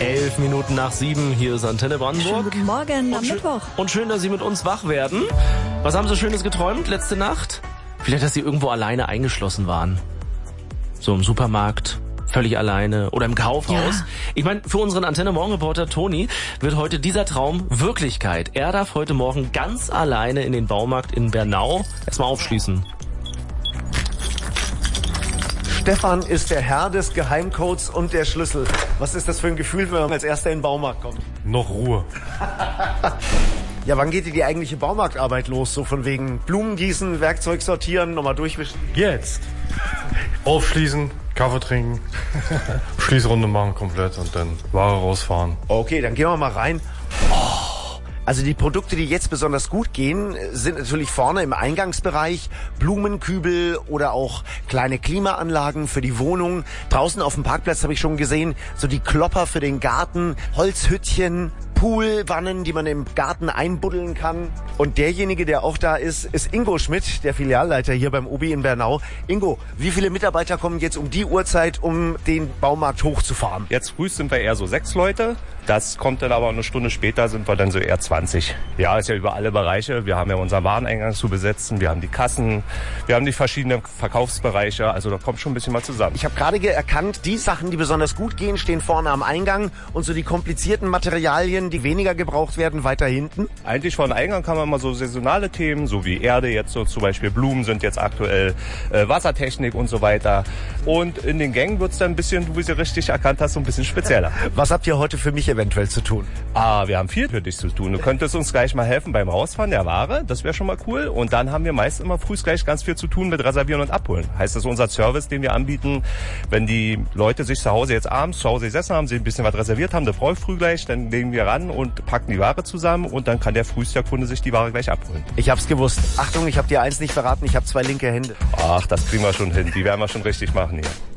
11 Minuten nach 7, hier ist Antenne Brandenburg. Schönen guten Morgen am Mittwoch. Und schön, dass Sie mit uns wach werden. Was haben Sie Schönes geträumt letzte Nacht? Vielleicht, dass Sie irgendwo alleine eingeschlossen waren. So im Supermarkt, völlig alleine oder im Kaufhaus. Ja. Ich meine, für unseren Antenne-Morgen-Reporter Toni wird heute dieser Traum Wirklichkeit. Er darf heute Morgen ganz alleine in den Baumarkt in Bernau erstmal aufschließen. Stefan ist der Herr des Geheimcodes und der Schlüssel. Was ist das für ein Gefühl, wenn man als Erster in den Baumarkt kommt? Noch Ruhe. Ja, wann geht die eigentliche Baumarktarbeit los? So von wegen Blumen gießen, Werkzeug sortieren, nochmal durchwischen? Jetzt. Aufschließen, Kaffee trinken, Schließrunde machen komplett und dann Ware rausfahren. Okay, dann gehen wir mal rein. Also die Produkte, die jetzt besonders gut gehen, sind natürlich vorne im Eingangsbereich Blumenkübel oder auch kleine Klimaanlagen für die Wohnung. Draußen auf dem Parkplatz habe ich schon gesehen, so die Klopper für den Garten, Holzhüttchen, Poolwannen, die man im Garten einbuddeln kann. Und derjenige, der auch da ist, ist Ingo Schmidt, der Filialleiter hier beim Obi in Bernau. Ingo, wie viele Mitarbeiter kommen jetzt um die Uhrzeit, um den Baumarkt hochzufahren? Jetzt früh sind wir eher so 6 Leute. Das kommt dann aber eine Stunde später, sind wir dann so eher 20. Ja, ist ja über alle Bereiche. Wir haben ja unseren Wareneingang zu besetzen, wir haben die Kassen, wir haben die verschiedenen Verkaufsbereiche. Also da kommt schon ein bisschen mal zusammen. Ich habe gerade erkannt, die Sachen, die besonders gut gehen, stehen vorne am Eingang und so die komplizierten Materialien, die weniger gebraucht werden, weiter hinten. Eigentlich vor dem Eingang kann man mal so saisonale Themen, so wie Erde, jetzt so zum Beispiel Blumen sind jetzt aktuell, Wassertechnik und so weiter. Und in den Gängen wird's dann ein bisschen, du wie sie richtig erkannt hast, so ein bisschen spezieller. Was habt ihr heute für mich eventuell zu tun? Wir haben viel für dich zu tun. Du könntest uns gleich mal helfen beim Rausfahren der Ware. Das wäre schon mal cool. Und dann haben wir meist immer früh gleich ganz viel zu tun mit Reservieren und Abholen. Heißt, das ist unser Service, den wir anbieten. Wenn die Leute sich zu Hause jetzt abends zu Hause gesessen haben, sie ein bisschen was reserviert haben, das brauche ich früh gleich, dann legen wir ran und packen die Ware zusammen und dann kann der früheste Kunde sich die Ware gleich abholen. Ich hab's gewusst. Achtung, ich habe dir eins nicht verraten, ich habe 2 linke Hände. Ach, das kriegen wir schon hin. Die werden wir schon richtig machen hier.